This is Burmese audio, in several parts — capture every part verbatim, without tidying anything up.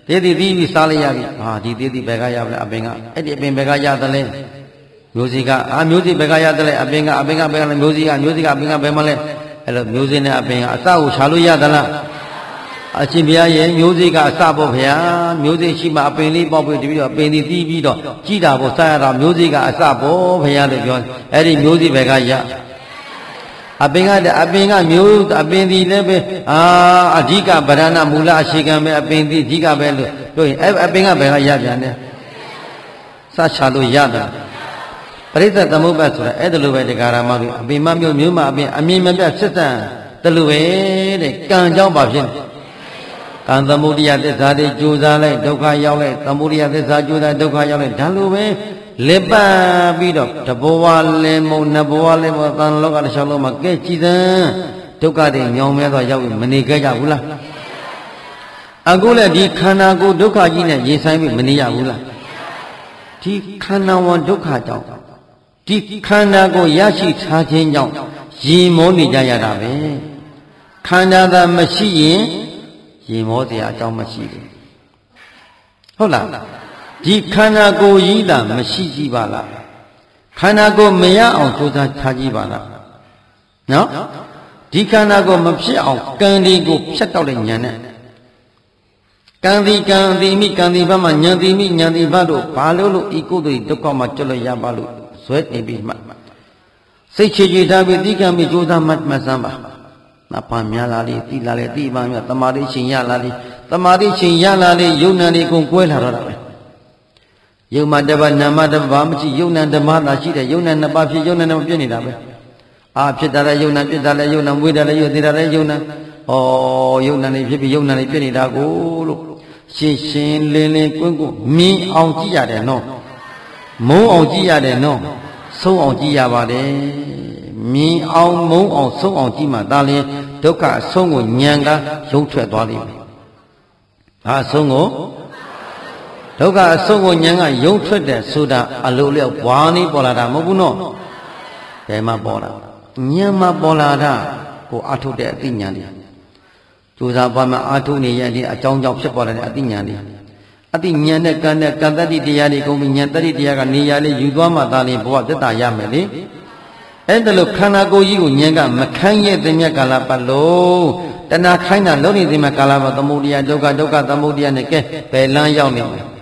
တေတိတိပြီးစားလိုက်ရပြီဟာဒီတေတိဘယ်ကရမလဲအပင်ကအဲ့ဒီအပင်ဘယ်ကရတယ်လဲမျိုးစေ့ကအာမျိုးစေ့ဘယ်ကရတယ်လဲအပင်ကအပင်ကဘယ်ကလဲမျိုးစေ့ကမျိုးစေ့ကအပင်ကဘယ်မှာလဲအဲ့လိုမျိုးစေ့နဲ့အပင်ကအစကိုရှာလို့ရသလားအရှင်ဘုရားရဲ့မျိုးစေ့ကအစပေါ့ဗျာမျိုးစေ့ရှိမှအပင်လေးပေါက်ပြီးတပြီးတော့အပင်လေးတီးပြီးတော့ကြည်တာပေါ့စားရတာမျိုးစေ့ကအစပေါ့ဗျာလို့ပြောအဲ့ဒီမျိုးစေ့ဘယ်ကရအပင်ကအပင်ကမျိုးအပင်ဒီလည်းပဲအာအဓိကဗရဏမူလအခြေခံပဲအပင်ဒီအဓိကပဲလို့ပြောရင်အဲ့အပင်ကဘယ်ကရပြန်လဲစချလို့ရတာပရိစ္ဆေသမုပ္ပါဆိုတာအဲ့ဒါလိုပဲတရားရမတို့အပင်မမျိုးမျိုးမအပင်အမြင်မပြတ်စစ်တမ်းတလူပဲတဲ့ကံကြောင့်ပါဖြစ်ကံသမုဒိယသစ္စာတွေကြိုးစားလိုက်ဒုက္ခရောက်လိုက်သမုဒိယသစ္စာကြိုးစားဒုက္ခရောက်လိုက်ဒါလိုပဲလက်ပတ်ပြီးတော့တဘဝလဲမုံနဘဝလဲမုံသံလောကတစ်လျှောက်လုံးမှာကဲကြည်သံဒုက္ခတွေညောင်မဲသွားရောက်ပြီးမနေကြကြဘူးလားအခုလည်းဒီခန္ဓာကိုယ်ဒုက္ခကြီးနဲ့ရင်ဆိုင်ပြီးမနေရဘူးလားဒီခန္ဓာဝန်ဒုက္ခကြောင့်ဒီခန္ဓာကိုရရှိထားခြင်းကြောင့်ရင်မောနေကြရတာပဲခန္ဓာသာမရှိရင်ရင်မောစရာအကြောင်းမရှိဘူးဟုတ်လားဒီခန္ဓာကိုယ်ကြီးတာမရှိကြည့်ပါလားခန္ဓာကိုယ်မရအောင်ကြိုးစားထားကြည့်ပါလားနော်ဒီခန္ဓာကိုယ်မဖြစ်အောင်ကံဒီကိုဖြတ်တောက်တဲ့ဉာဏ်နဲ့ကံဒီကံဒီမိကံဒီဘက်မှာဉာဏ်ဒီမိဉာဏ်ဒီဘက်တို့ဘာလို့လို့ဤကုသိုလ်ဒုက္ခမှာကျွတ်လို့ရပါလို့ဇွဲနေပြီးမှစိတ်ချကြည်ထားပြီးတိကံပြီးကြိုးစားမှတ်မှတ်စမ်းပါနာပါများလာလေတိလာလေတိပါများတမာတိရှင်ရလာလေတမာတိရှင်ရလာလေယုံနာနေကုန်ကွဲလာတော့တာပဲယုံမတပါနာမတပါမရှိယုံနာဓမ္မသာရှိတယ်ယုံနာနှစ်ပါးဖြစ်ယုံနာနှစ်ပါးပြည့်နေတာပဲအာဖြစ်တာလည်းယုံနာပြည့်တာလည်းယုံနာမွေးတာလည်းယုံသေးတာလည်းယုံနာဩယုံနာနေဖြစ်ပြီးယုံနာနေပြည့်နေတာကိုလို့ရှင်းရှင်းလင်းလင်းကွင်းကွင်းမြင်အောင်ကြည့်ရတယ်နော်မုံအောင်ကြည့်ရတယ်နော်ဆုံးအောင်ကြည့်ရပါတယ်မြင်အောင်မုံအောင်ဆုံးအောင်ကြည့်မှဒါလည်းဒုက္ခအဆုံးကိုဉာဏ်ကရုံထွက်သွားလိမ့်မယ်ဒါအဆုံးကိုဒုက္ခအဆုံးကိုဉာဏ်ကယုံထွက်တယ်ဆိုတာအလိုလျောက်ဘွားနေပေါ်လာတာမဟုတ်ဘူးနော်ဘယ်မှာပေါ်လာဉာဏ်မှာပေါ်လာတာကိုအထုတ်တဲ့အသိဉာဏ်တွေကြိုးစားပါမှအထုတ်နေရတဲ့အကြောင်းကြောင့်ဖြစ်ပေါ်လာတဲ့အသိဉာဏ်တွေအသိဉာဏ်နဲ့ကံနဲ့ကံတတ္တိတရားတွေကုန်ပြီးဉာဏ်တတ္တိတရားကနေရာလေးယူသွားမှသာလေဘဝသက်တာရမယ်လေအဲ့ဒါလို့ခန္ဓာကိုယ်ကြီးကိုဉာဏ်ကမခိုင်းရဲ့တဲ့မြတ်ကာလပတ်လို့တဏှာခိုင်းတာလုံးနေတဲ့မြတ်ကာလပတ်သမုဒိယဒုက္ခဒုက္ခသမုဒိယနဲ့ကဲဘယ်လမ်းရောက်နေမလဲ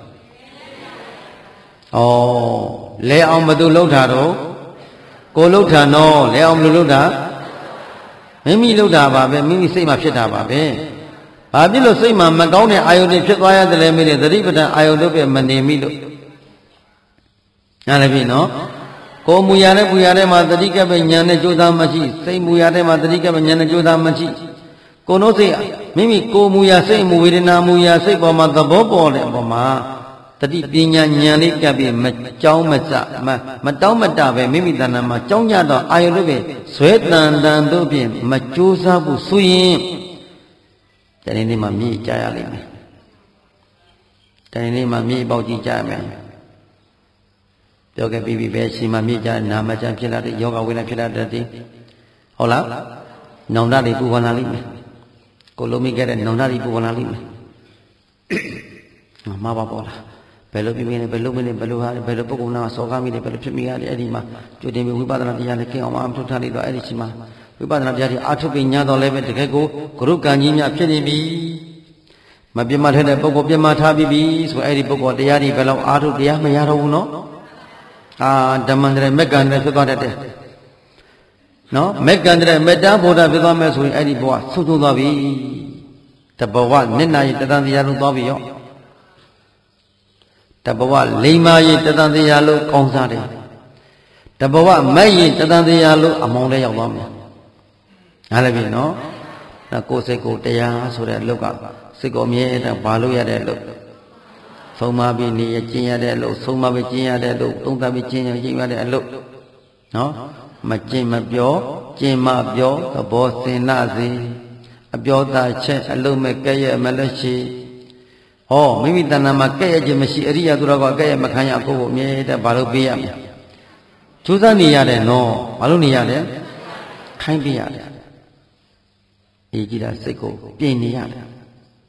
ဩလဲအောင်မသူလှုပ်တာတော့ကိုလှုပ်တာနော်လဲအောင်မလို့လှုပ်တာမိမိလှုပ်တာပါပဲမိမိစိတ်မှာဖြစ်တာပါပဲဘာဖြစ်လို့စိတ်မှာမကောင်းတဲ့အာယုန်တွေဖြစ်သွားရတယ်လဲမိတဲ့သတိပဋ္ဌာန်အာယုန်တို့ပဲမနေမိလို့နားလည်ပြီနော်ကိုမူရတဲ့ပူရတဲ့မှာသတိကပ်ပဲဉာဏ်နဲ့ကြိုးစားမရှိစိတ်မူရတဲ့မှာသတိကပ်ပဲဉာဏ်နဲ့ကြိုးစားမရှိကိုယ်တို့စိတ်မိမိကိုမူရစိတ်မူဝေဒနာမူရစိတ်ပေါ်မှာသဘောပေါ်တဲ့အပေါ်မှာတတိပညာဉာဏ်လေးကပ်ပြီးမကြောင်းမစမမတောင်းမတပဲမိမိတဏ္ဍာမှာကြောင်းကြတော့အာယုန်တို့ပဲဇွဲတန်တန်တို့ဖြင့်မကြိုးစားဘူးဆိုရင်တနေ့နေ့မှာမြည်ကြရလိမ့်မယ်တနေ့နေ့မှာမြည်ပေါက်ကြည့်ကြရမယ်ပြောခဲ့ပြီးပြီပဲရှိမှမြည်ကြနာမကျန်ဖြစ်လာတဲ့ယောဂဝိနဖြစ်လာတဲ့တည်းဟုတ်လားနောင်တတွေပူပန်လာလိမ့်မယ်ကိုလုံးမိခဲ့တဲ့နောင်တတွေပူပန်လာလိမ့်မယ်မပါပေါ်လာဘယ်လိုပြင်းနေဘယ်လိုမနေဘယ်လိုဟာဘယ်လိုပုဂ္ဂိုလ်နာစောကားမိတယ်ဘယ်လိုဖြစ်မိရလဲအဲ့ဒီမှာကြိုတင်ပြီးဝိပဿနာတရားလည်းကျင့်အောင်အထုထားလိုက်တော့အဲ့ဒီချိန်မှာဝိပဿနာတရားတွေအထုပြီးညာတော့လည်းပဲတကယ်ကိုဂရုကံကြီးများဖြစ်နေပြီမပြတ်မထဲတဲ့ပုဂ္ဂိုလ်ပြတ်မထားပြီးပြီဆိုအဲ့ဒီပုဂ္ဂိုလ်တရားတွေဘယ်လောက်အာထုတရားမရတော့ဘူးနော်အာဓမ္မန္တရမက်ကံတည်းဖြစ်သွားတတ်တယ်နော်မက်ကံတည်းမေတ္တာဘုရားဖြစ်သွားမယ်ဆိုရင်အဲ့ဒီဘဝဆုံးဆုံးသွားပြီတဘဝနှစ်နာရီတသံတရားလုံးသွားပြီရောတဘဝလိမ္မာရီတသံတရားလုံးကောင်းစားတယ်တဘဝမဲ့ရီတသံတရားလုံးအမောင်းလေးရောက်သွားမယ်နားလည်ပြီနော်ကိုယ်စိတ်ကိုတရားဆိုတဲ့အလုပ်ကစိတ်ကိုအမြဲတမ်းဘာလို့ရတဲ့အလုပ်ဆုံးမပြီးနေရကျင့်ရတဲ့အလုပ်ဆုံးမပြီးကျင့်ရတဲ့အလုပ်သုံးသပ်ပြီးကျင့်ရကျင့်ရတဲ့အလုပ်နော်မကျင့်မပြောကျင့်မပြောသဘောစင်နာစေအပြောသားချက်အလုံးမဲ့ကဲ့ရဲ့မလက်ရှိဟောမိမိတဏ္ဍာမှာကဲ့ရဲ့ခြင်းမရှိအရိယသူတော်ကကဲ့ရဲ့မခံရကိုကိုအမြဲတမ်းဘာလို့ပေးရမလဲကျိုးစားနေရတယ်နော်ဘာလို့နေရလဲခိုင်းပေးရတယ်အေးကြည့်တာစိတ်ကိုပြင်နေရတယ်င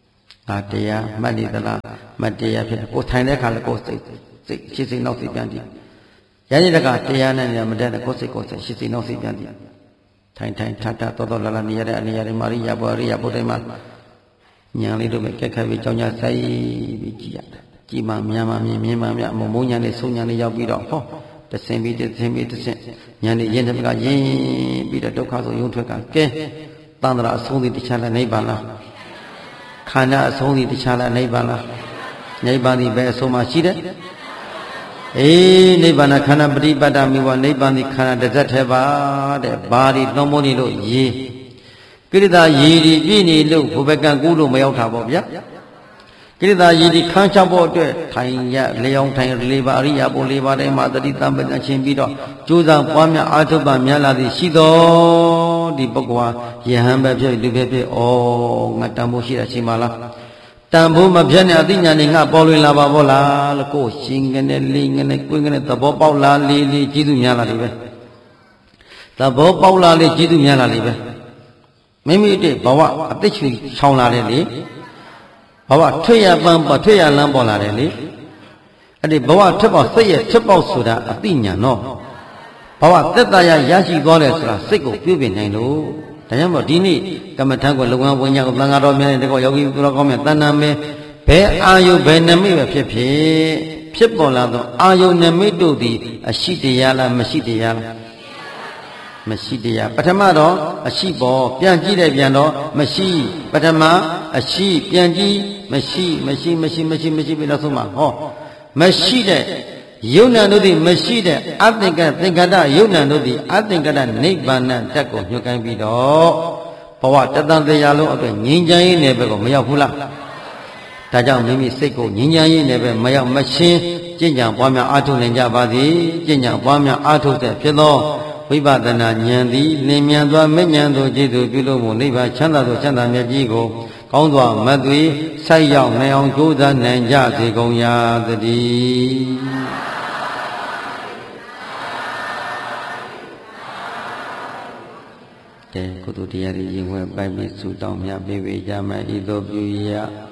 ငါတရားမှတ်နေသလားမတရားဖြစ်ကိုထိုင်တဲ့ခါလည်းကိုစိတ်စိတ်ရှိစိတ်နောက်စိတ်ပြန်တည်ရရင်တကတရားနဲ့မတတ်တဲ့ကိုစိတ်ကိုစိတ်ရှိစိတ်နောက်စိတ်ပြန်တည်ထိုင်ထိုင်ထထတော်တော်လာလာနေရတဲ့အနေရတဲ့မာရိယဘောရိယဘုဒ္ဓမှာညာလေးတို့ပဲကက်ခတ်ပြီးကြောင်းကြဆိုင်ပြီးကြည်ရတယ်ကြည်မှမြန်မှမြင်မြင်မှမြမမုံညာလေးဆုံးညာလေးရောက်ပြီးတော့ဟောတဆင်ပြီးတဆင်ပြီးတဆင်ညာလေးရင်တကရင်းပြီးတော့ဒုက္ခဆိုရုံထွက်ကကဲတန်ត្រာအဆုံးသည့်တခြားလည်းနိဗ္ဗာန်လားခန္ဓာအဆုံးသည့်တခြားလည်းနိဗ္ဗာန်လားနိဗ္ဗာန်ဒီပဲအဆုံးမှရှိတယ်အေးနိဗ္ဗာန်ခန္ဓာပฏิပတ်တမိဝနိဗ္ဗာန်ဒီခန္ဓာတစ်သက်ထဲပါတဲ့ဘာဒီသုံးဖို့နေလို့ရေကိရိတာရေဒီပြည့်နေလို့ဘုဘကံကူးလို့မရောက်တာပေါ့ဗျာကိရိတာရေဒီခန်းချဖို့အတွက်ထိုင်ရလျောင်းထိုင်လေးပါအရိယာဘုလေးပါးထဲမှာတတိတံပတချင်းပြီးတော့ကြိုးစားပွားများအာထုပ်ပါများလာသည်ရှိတော်ဒီပုဂ္ဂိုလ်ဟာယဟန်ပဲဖြစ်လူပဲဖြစ်ဩငါတန်ဖို့ရှိတာရှိမလားတန်ဖို့မဖြစ်နဲ့အသိဉာဏ်နဲ့ငါပေါ်လွင်လာပါဘောလားလို့ကိုရှင်ကနေလေးငနဲ့ကိုယ်ကနေသဘောပေါက်လာလေးလေးကျေးဇူးများလာလိမ့်ပဲသဘောပေါက်လာလေးကျေးဇူးများလာလိမ့်ပဲမိမိတဲ့ဘဝအသိချွေချောင်းလာတယ်လေဘဝထွေရပန်းပေါ်ထွေရလန်းပေါ်လာတယ်လေအဲ့ဒီဘဝထက်ပေါက်စိတ်ရဲ့ထက်ပေါက်ဆိုတာအသိဉာဏ်တော့ဘဝသက်သာရရရှိသွားတယ်ဆိုတာစိတ်ကိုပြုပြင်နိုင်လို့ဒါကြောင့်မို့ဒီနေ့ကမ္မထံကိုလုံငန်းဝိညာဉ်ကိုသံဃာတော်များနဲ့တကောယောဂီသူတော်ကောင်းများတဏ္ဍာမဲဘယ်အာယုဘယ်နမိတ်ပဲဖြစ်ဖြစ်ဖြစ်ပေါ်လာသောအာယုနမိတ်တို့သည်အရှိတရားလားမရှိတရားလားမရှိတရားပထမတော့အရှိပေါ်ပြန်ကြည့်တဲ့ပြန်တော့မရှိပထမအရှိပြန်ကြည့်မရှိမရှိမရှိမရှိမရှိပြီးတော့ဆုံးမှာဟောမရှိတဲ့ယုံနာတို့သည်မရှိတဲ့အသင်္ကသင်္ကတယုံနာတို့သည်အသင်္ကတနိဗ္ဗာန်တက်ကိုညွှန်ကိုင်းပြီးတော့ဘဝတသံတရားလုံးအတွက်ငြိမ်းချမ်းရေးနယ်ဘက်ကိုမရောက်ဘူးလားဒါကြောင့်မိမိစိတ်ကိုငြိမ်းချမ်းရေးနယ်ဘက်မရောက်မရှင်းကျင့်ကြံပွားများအားထုတ်နိုင်ကြပါစေကျင့်ကြံပွားများအားထုတ်တဲ့ဖြစ်သောဝိပဿနာဉာဏ်သည်လင်းမြန်စွာမဲ့ဉာဏ်သို့ကျေသူပြုလို့မှုနိဗ္ဗာန်ချမ်းသာသောချမ်းသာမြတ်ကြီးကိုကောင်းစွာမသွေဆိုက်ရောက်နိုင်အောင်ကြိုးစားနိုင်ကြစေကုန်ရာသတည်းကဲကုသိုလ်တရားတွေရင်ဝဲပိုက်ပြီးဆုတောင်းမြတ်ပေးကြမယ်ဤသို့ပြုရ